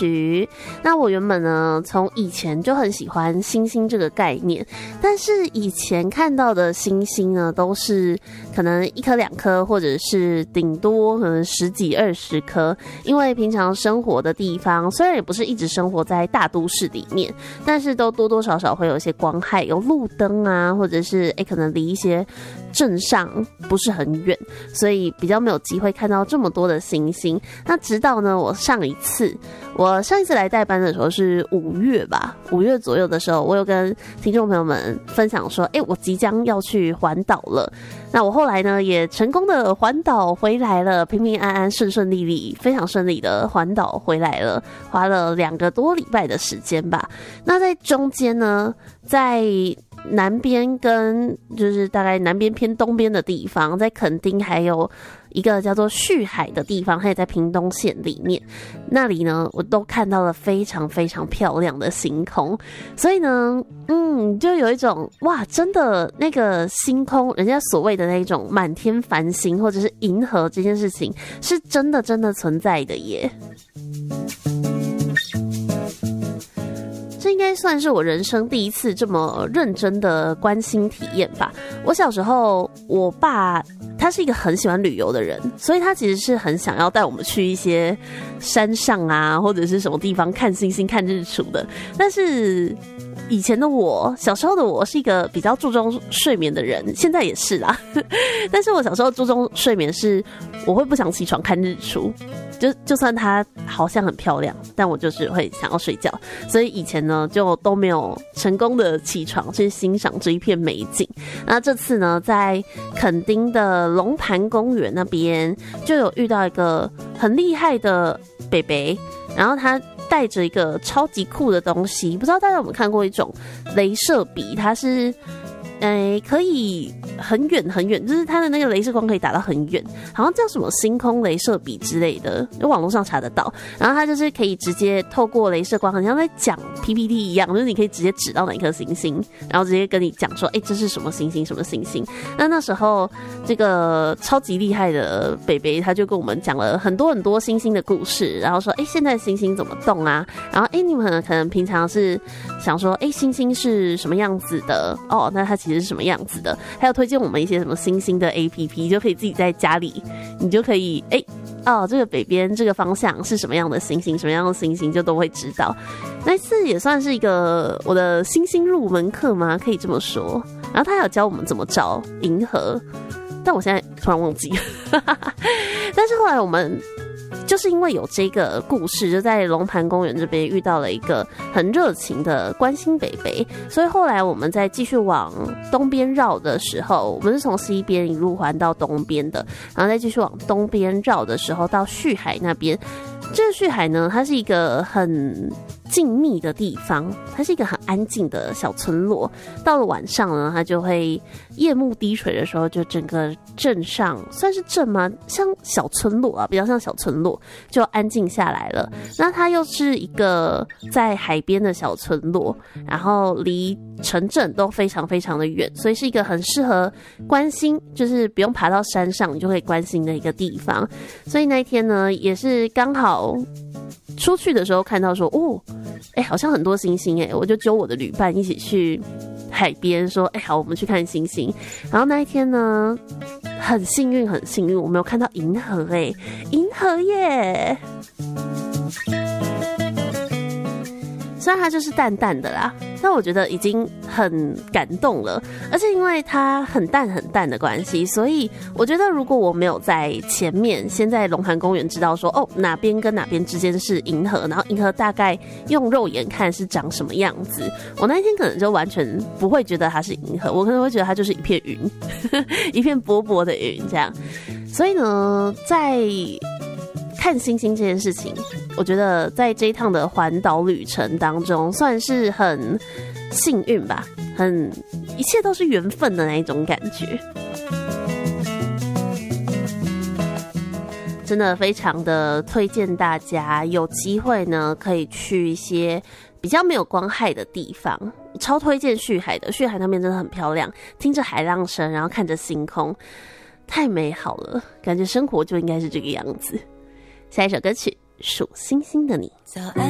曲。那我原本呢，从以前就很喜欢星星这个概念，但是以前看到的星星呢，都是可能1颗2颗，或者是顶多可能10几20颗。因为平常生活的地方，虽然也不是一直生活在大都市里面，但是都多多少少会有一些光害，有路灯啊，或者是可能离一些镇上不是很远，所以比较没有机会看到这么多的星星。那直到呢，我上一次来代班的时候是5月吧，5月左右的时候，我有跟听众朋友们分享说，我即将要去环岛了。那我后来呢，也成功的环岛回来了，平平安安、顺顺利利，非常顺利的环岛回来了，花了2个多礼拜的时间吧。那在中间呢，在南边跟就是大概南边偏东边的地方，在垦丁还有一个叫做旭海的地方，它也在屏东县里面。那里呢，我都看到了非常非常漂亮的星空，所以呢，就有一种哇，真的那个星空，人家所谓的那种满天繁星或者是银河这件事情，是真的存在的耶。这应该算是我人生第一次这么认真的观星体验吧。我小时候，我爸他是一个很喜欢旅游的人，所以他其实是很想要带我们去一些山上啊，或者是什么地方看星星、看日出的。但是以前的我，小时候的我是一个比较注重睡眠的人，现在也是啦。但是我小时候注重睡眠是，我会不想起床看日出。就算它好像很漂亮，但我就是会想要睡觉，所以以前呢就都没有成功的起床去欣赏这一片美景。那这次呢，在垦丁的龙潭公园那边就有遇到一个很厉害的北北，然后他带着一个超级酷的东西，不知道大家有没有看过一种雷射笔，它是可以很远很远，就是它的那个雷射光可以打到很远，好像叫什么星空雷射笔之类的，就网络上查得到。然后它就是可以直接透过雷射光，很像在讲 PPT 一样，就是你可以直接指到哪颗星星，然后直接跟你讲说，这是什么星星什么星星。那时候这个超级厉害的北北他就跟我们讲了很多很多星星的故事，然后说，现在星星怎么动啊？然后你们可能平常是想说，星星是什么样子的哦？那它其实是什么样子的？还有推荐我们一些什么星星的 APP， 就可以自己在家里，你就可以这个北边这个方向是什么样的星星，什么样的星星就都会知道。那次也算是一个我的星星入门课吗？可以这么说。然后他还有教我们怎么找银河，但我现在突然忘记了。但是后来我们就是因为有这个故事，就在龙潭公园这边遇到了一个很热情的关心北北，所以后来我们在继续往东边绕的时候，我们是从西边一路环到东边的，然后再继续往东边绕的时候，到旭海那边。这个旭海呢，它是一个很静谧的地方，它是一个很安静的小村落。到了晚上呢，它就会夜幕低垂的时候，就整个镇上算是镇吗？像小村落啊，比较像小村落，就安静下来了。那它又是一个在海边的小村落，然后离城镇都非常非常的远，所以是一个很适合观星，就是不用爬到山上，你就可以观星的一个地方。所以那一天呢，也是刚好出去的时候看到说，好像很多星星我就揪我的旅伴一起去海边说，好，我们去看星星。然后那一天呢，很幸运，我没有看到银河银河耶！虽然它就是淡淡的啦，但我觉得已经很感动了。而且因为它很淡的关系，所以我觉得如果我没有在前面先在龙潭公园知道说，哪边跟哪边之间是银河，然后银河大概用肉眼看是长什么样子，我那一天可能就完全不会觉得它是银河，我可能会觉得它就是一片云一片薄薄的云这样。所以呢，在看星星这件事情，我觉得在这一趟的环岛旅程当中算是很幸运吧，一切都是缘分的那一种感觉。真的非常的推荐大家有机会呢可以去一些比较没有光害的地方，超推荐旭海的，旭海那边真的很漂亮，听着海浪声，然后看着星空，太美好了，感觉生活就应该是这个样子。下一首歌曲，数星星的你。